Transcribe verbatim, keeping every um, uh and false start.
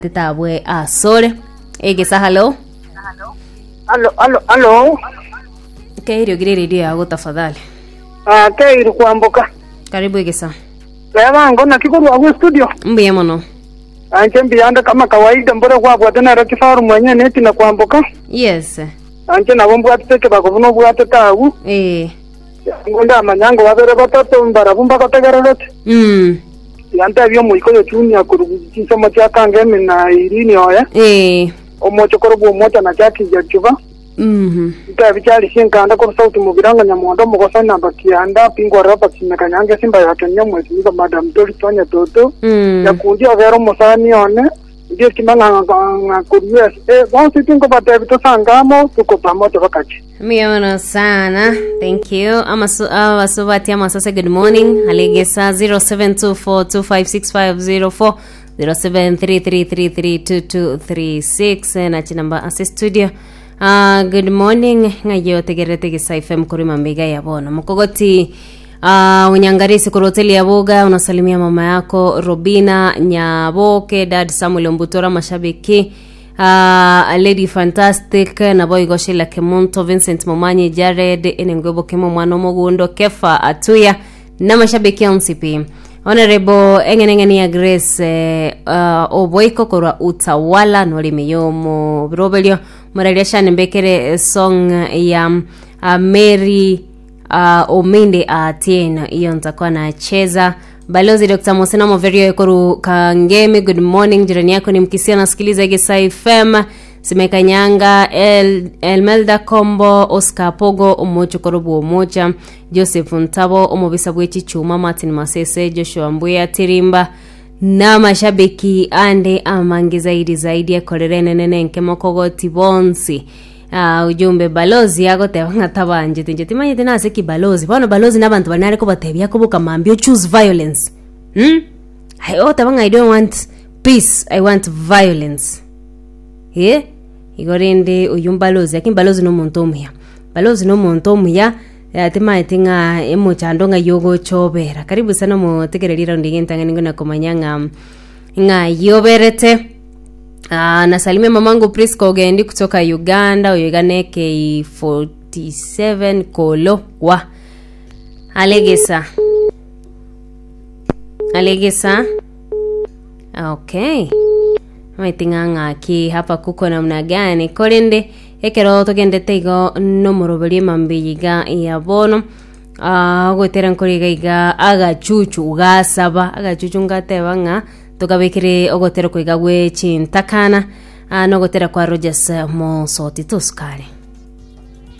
Titabwe asore egesa halo Alo, alo, alo. Kairio gireri dia yago tafadhali. Ah, Kairio kwamboka. Karibu egesa. Leva ngona kikuru wa studio. Mbiye mono. Anje mbiyanda kama kawaida mbora kwa bwatana ra kifaru mwenye neti na kwamboka. Yes. Anje na bombo ateke bakovuno bwate tawu. Eh. Ngonda manyango wabere batoto mbara bumba kategererete. Mm. Yanta byo muiko yo chuni akurugisha mocha kangeme na irini oya. Eh. Omocho korobu mocha na chaki ya chuba. Mhm. Ita bichali shinkanda ko sauti mubiranga nyamondo mugosa namba kianda pingwa rapa kimekanyange simba ya Kenya mwezi nika madam tori tonya toto. Mm. Ya kundi avero mosani one. Ndio kimanga ngakuriye. Eh, bonsi tingo batebito sangamo tuko pamoja wakati. Mbiye mono sana. Thank you. Amasu awasubati amasase good morning. Alegesa zero seven two four two five six five zero four zero seven three three three three two two three six na chinamba ase studio. Uh, good morning ngayo tegerete gisa F M kuri mambiga yabona mukogoti uh, unyangarisi kuri hoteli ya Boga unasalimia mama yako Robina Nyaboke, dad Samuel Mbutora, mashabiki uh, Lady Fantastic na boy Goshila Kemonto, Vincent Momanyi, Jared Enengwebo Kemo Mwano Mogundo, Kefa Atuya na mashabiki ya N C P. Honorable engenengeni ya Grace eh, uh, oboiko korwa utawala noli miyomo birobelio murelesha nembekere song ya uh, Mary uh, Ominde Atiena iyo nitakuwa nacheza. Balozi Doctor Mosena Moverio ekoru Kangemi, good morning. Jirani yako ni Mkisia, nasikiliza Egesa F M. Simeka Nyanga, El, Elmelda Kombo, Oscar Pogo, Omocho Korobu Omocha, Joseph Ntabo, Omobisa Bwechi Chuma, Martin Masese, Joshua Mbuya Tirimba na mashabiki ande amangi zaidi zaidi ya korerene nene nkemo kogo tibonsi. Uh, ujumbe balozi yago tebanga tabanje tinje timanye tena seki balozi bano balozi nabantu banare ko batebya ko bukamambyo choose violence. Hmm? I oh tabanga I don't want peace, I want violence. Yeah? Igorende uyumbalozi yakin balozi no muntu omuya. Balozi no muntu omuya yatima itinga emo chandonga yogo chobera. Karibu sana mu tegererira ndigentanga ningo na komanyanga nga yoberete. Ah, nasalimia mamangu Prisco Gendi kutoka Uganda, Uganda K forty-seven Kolo wa Alegesa. Alegesa. Okay. Maitinganga ki hapa kuko namna gani kolende ekero togende teigo no morobeli mambiyiga ya bono ah gotera nkoriga iga aga chuchu gasaba aga chuchu ngateba nga tokabekire ogotera koiga gwe chintakana no gotera kwa Rogers mo soti tuskale.